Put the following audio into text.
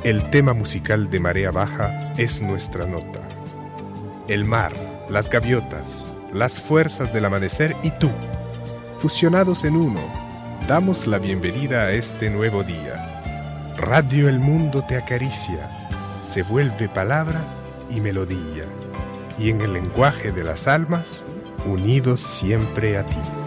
El tema musical de Marea Baja es nuestra nota. El mar, las gaviotas, las fuerzas del amanecer y tú, fusionados en uno, damos la bienvenida a este nuevo día. Radio El Mundo te acaricia, se vuelve palabra y melodía, y en el lenguaje de las almas, unidos siempre a ti.